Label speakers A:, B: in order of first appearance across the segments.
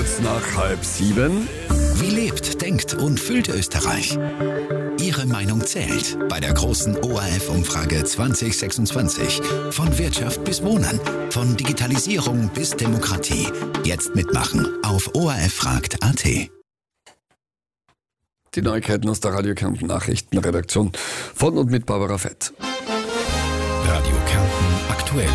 A: kurz nach 6:30.
B: Wie lebt, denkt und fühlt Österreich? Ihre Meinung zählt bei der großen ORF-Umfrage 2026. Von Wirtschaft bis Wohnen, von Digitalisierung bis Demokratie. Jetzt mitmachen auf orffragt.at.
A: Die Neuigkeiten aus der Radio Kärnten Nachrichtenredaktion von und mit Barbara Fett.
B: Radio Kärnten aktuell.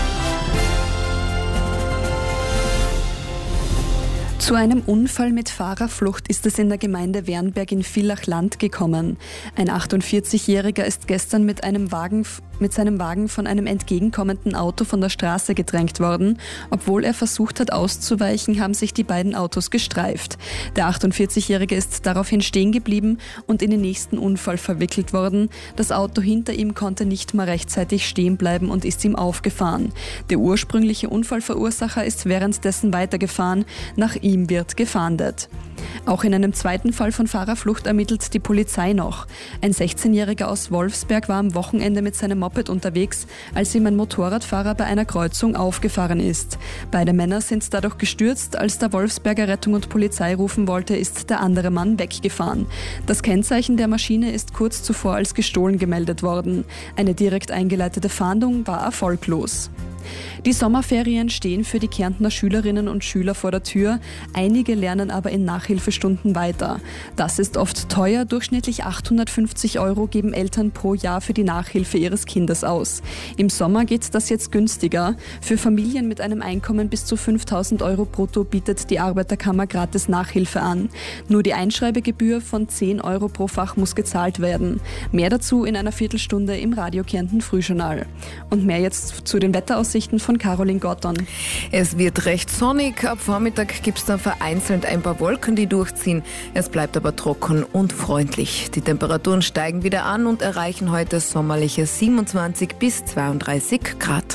C: Zu einem Unfall mit Fahrerflucht ist es in der Gemeinde Wernberg in Villach-Land gekommen. Ein 48-Jähriger ist gestern mit seinem Wagen von einem entgegenkommenden Auto von der Straße gedrängt worden. Obwohl er versucht hat auszuweichen, haben sich die beiden Autos gestreift. Der 48-Jährige ist daraufhin stehen geblieben und in den nächsten Unfall verwickelt worden. Das Auto hinter ihm konnte nicht mehr rechtzeitig stehen bleiben und ist ihm aufgefahren. Der ursprüngliche Unfallverursacher ist währenddessen weitergefahren. Nach ihm wird gefahndet. Auch in einem zweiten Fall von Fahrerflucht ermittelt die Polizei noch. Ein 16-Jähriger aus Wolfsberg war am Wochenende mit seinem Moped unterwegs, als ihm ein Motorradfahrer bei einer Kreuzung aufgefahren ist. Beide Männer sind dadurch gestürzt. Als der Wolfsberger Rettung und Polizei rufen wollte, ist der andere Mann weggefahren. Das Kennzeichen der Maschine ist kurz zuvor als gestohlen gemeldet worden. Eine direkt eingeleitete Fahndung war erfolglos. Die Sommerferien stehen für die Kärntner Schülerinnen und Schüler vor der Tür. Einige lernen aber in Nachhilfestunden weiter. Das ist oft teuer. Durchschnittlich 850 € geben Eltern pro Jahr für die Nachhilfe ihres Kindes aus. Im Sommer geht das jetzt günstiger. Für Familien mit einem Einkommen bis zu 5.000 € brutto bietet die Arbeiterkammer gratis Nachhilfe an. Nur die Einschreibegebühr von 10 € pro Fach muss gezahlt werden. Mehr dazu in einer Viertelstunde im Radio Kärnten Frühjournal. Und mehr jetzt zu den Wetteraussichten von Caroline Gotton.
D: Es wird recht sonnig. Ab Vormittag gibt es dann vereinzelt ein paar Wolken, die durchziehen. Es bleibt aber trocken und freundlich. Die Temperaturen steigen wieder an und erreichen heute sommerliche 27 bis 32 Grad.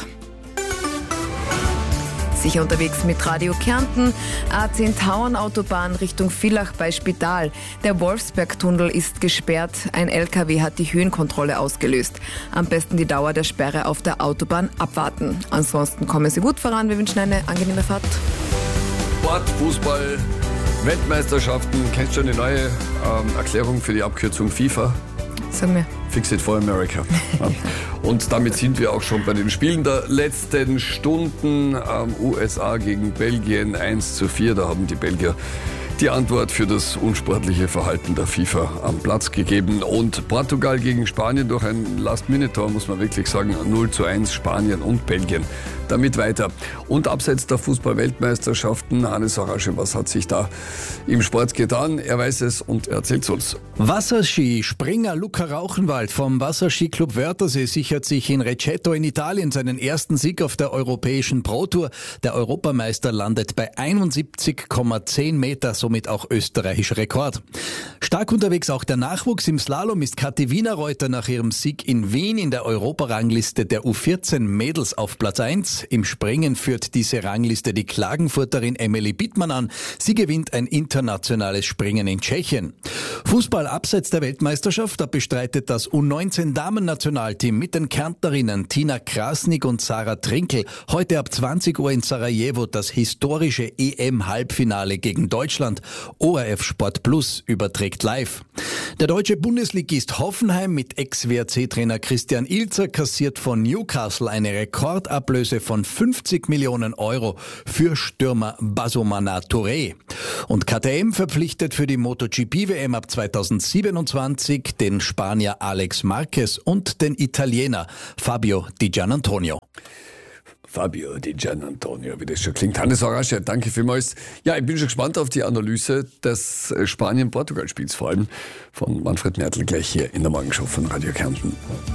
D: Sicher unterwegs mit Radio Kärnten. A10 Tauernautobahn Richtung Villach bei Spital. Der Wolfsbergtunnel ist gesperrt. Ein LKW hat die Höhenkontrolle ausgelöst. Am besten die Dauer der Sperre auf der Autobahn abwarten. Ansonsten kommen Sie gut voran. Wir wünschen eine angenehme Fahrt.
A: Sport, Fußball, Weltmeisterschaften. Kennst du schon die neue Erklärung für die Abkürzung FIFA?
D: Sag mir.
A: Fix it for America. Ja. Und damit sind wir auch schon bei den Spielen der letzten Stunden. USA gegen Belgien 1:4. Da haben die Belgier die Antwort für das unsportliche Verhalten der FIFA am Platz gegeben. Und Portugal gegen Spanien durch ein Last-Minute-Tor, muss man wirklich sagen, 0:1 Spanien und Belgien damit weiter. Und abseits der Fußball-Weltmeisterschaften, Hannes Arasche, was hat sich da im Sport getan? Er weiß es und erzählt uns.
E: Wasserski, Springer Luca Rauchenwald vom Wasserskiclub Wörthersee sichert sich in Recetto in Italien seinen ersten Sieg auf der europäischen Pro-Tour. Der Europameister landet bei 71,10 Meter, somit auch österreichischer Rekord. Stark unterwegs auch der Nachwuchs. Im Slalom ist Kathi Wienerreuter nach ihrem Sieg in Wien in der Europarangliste der U14 Mädels auf Platz 1. Im Springen führt diese Rangliste die Klagenfurterin Emily Bittmann an. Sie gewinnt ein internationales Springen in Tschechien. Fußball abseits der Weltmeisterschaft, da bestreitet das U19-Damen-Nationalteam mit den Kärntnerinnen Tina Krasnik und Sarah Trinkel heute ab 20 Uhr in Sarajevo das historische EM-Halbfinale gegen Deutschland. ORF Sport Plus überträgt live. Der deutsche Bundesligist Hoffenheim mit Ex-WRC-Trainer Christian Ilzer kassiert von Newcastle eine Rekordablöse von 50 Millionen € für Stürmer Basomana Touré. Und KTM verpflichtet für die MotoGP-WM ab 2027 den Spanier Alex Marquez und den Italiener Fabio Di Giannantonio.
A: Fabio Di Giannantonio, wie das schon klingt. Hannes Arasche, danke vielmals. Ja, ich bin schon gespannt auf die Analyse des Spanien-Portugal-Spiels, vor allem von Manfred Mertl gleich hier in der Morgenshow von Radio Kärnten.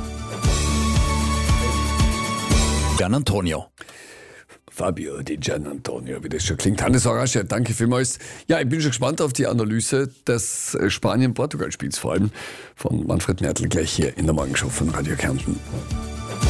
E: Giannantonio.
A: Fabio Di Giannantonio, wie das schon klingt. Hannes Arasche, danke vielmals. Ja, ich bin schon gespannt auf die Analyse des Spanien-Portugal-Spiels, vor allem von Manfred Mertl gleich hier in der Morgenshow von Radio Kärnten.